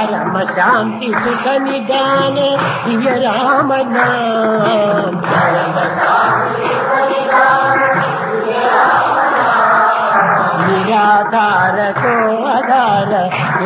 परम शांति सुख निदान दिव्य राम नाम निराधार को आधार